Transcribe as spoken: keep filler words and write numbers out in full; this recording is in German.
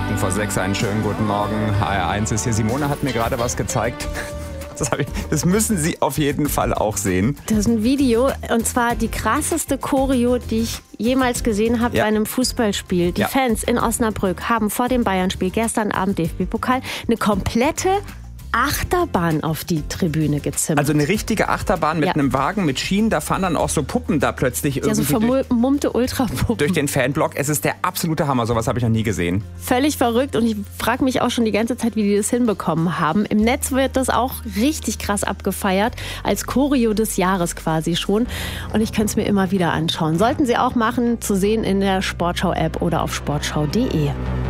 Minuten vor sechs, einen schönen guten Morgen. H R eins ist hier. Simone hat mir gerade was gezeigt. Das, hab ich, das müssen Sie auf jeden Fall auch sehen. Das ist ein Video, und zwar die krasseste Choreo, die ich jemals gesehen habe, ja, bei einem Fußballspiel. Die ja. Fans in Osnabrück haben vor dem Bayern-Spiel gestern Abend D F B-Pokal eine komplette Achterbahn auf die Tribüne gezimmert. Also eine richtige Achterbahn mit ja. einem Wagen, mit Schienen. Da fahren dann auch so Puppen da plötzlich irgendwie. Ja, so vermummte Ultrapuppen. Durch den Fanblock. Es ist der absolute Hammer. Sowas habe ich noch nie gesehen. Völlig verrückt. Und ich frage mich auch schon die ganze Zeit, wie die das hinbekommen haben. Im Netz wird das auch richtig krass abgefeiert. Als Choreo des Jahres quasi schon. Und ich könnte es mir immer wieder anschauen. Sollten Sie auch machen. Zu sehen in der Sportschau-App oder auf sportschau punkt de.